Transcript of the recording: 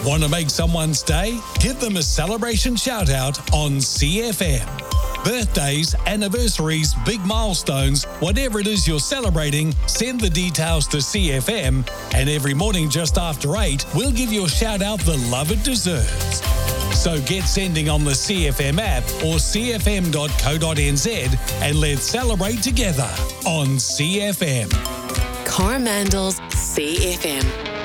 Want to make someone's day? Give them a celebration shout out on CFM. Birthdays, anniversaries, big milestones, whatever it is you're celebrating, send the details to CFM, and every morning just after 8, we'll give your shout out the love it deserves. So get sending on the CFM app or cfm.co.nz and let's celebrate together on CFM. Coromandel's CFM.